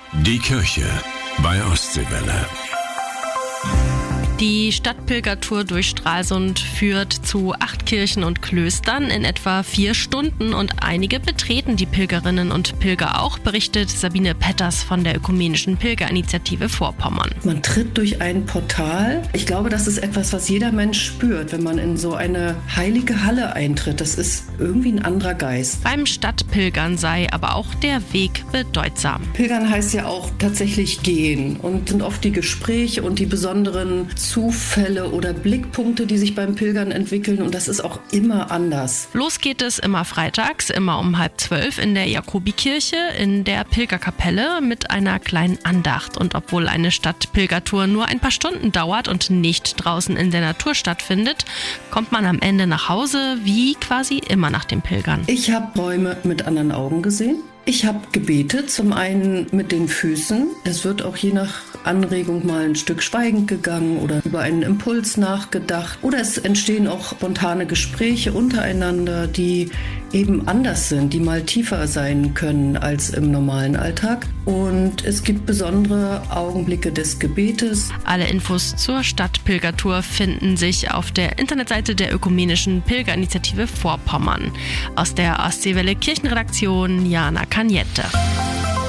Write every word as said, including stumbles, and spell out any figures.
Die Kirche bei Ostseewelle. Die Stadtpilgertour durch Stralsund führt zu acht Kirchen und Klöstern in etwa vier Stunden und einige betreten die Pilgerinnen und Pilger auch, berichtet Sabine Petters von der Ökumenischen Pilgerinitiative Vorpommern. Man tritt durch ein Portal. Ich glaube, das ist etwas, was jeder Mensch spürt, wenn man in so eine heilige Halle eintritt. Das ist irgendwie ein anderer Geist. Beim Stadtpilgern sei aber auch der Weg bedeutsam. Pilgern heißt ja auch tatsächlich gehen und sind oft die Gespräche und die besonderen Zufälle oder Blickpunkte, die sich beim Pilgern entwickeln, und das ist auch immer anders. Los geht es immer freitags, immer um halb zwölf in der Jakobikirche in der Pilgerkapelle mit einer kleinen Andacht. Und obwohl eine Stadtpilgertour nur ein paar Stunden dauert und nicht draußen in der Natur stattfindet, kommt man am Ende nach Hause wie quasi immer nach dem Pilgern. Ich habe Bäume mit anderen Augen gesehen. Ich habe gebetet, zum einen mit den Füßen. Es wird auch je nach Anregung mal ein Stück schweigend gegangen oder über einen Impuls nachgedacht. Oder es entstehen auch spontane Gespräche untereinander, die eben anders sind, die mal tiefer sein können als im normalen Alltag. Und es gibt besondere Augenblicke des Gebetes. Alle Infos zur Stadtpilgertour finden sich auf der Internetseite der Ökumenischen Pilgerinitiative Vorpommern. Aus der Ostseewelle Kirchenredaktion Jana Cagnette.